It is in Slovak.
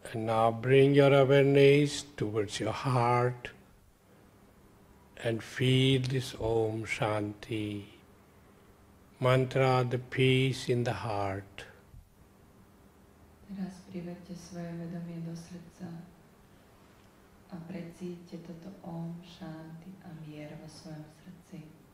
And now bring your awareness towards your heart and feel this Om Shanti mantra, the peace in the heart. Teraz privedte svoje vedomie do srdca a precíťte toto Om Shanti a mier vo svojom srdci.